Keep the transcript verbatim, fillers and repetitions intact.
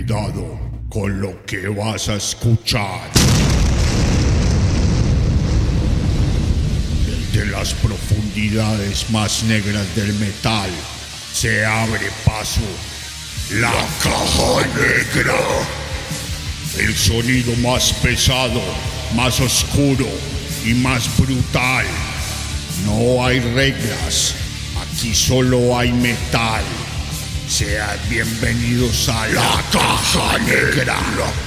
Cuidado con lo que vas a escuchar. Desde las profundidades más negras del metal se abre paso la Caja Negra. El sonido más pesado, más oscuro y más brutal. No hay reglas, aquí solo hay metal. Sean bienvenidos a la Caja Negra.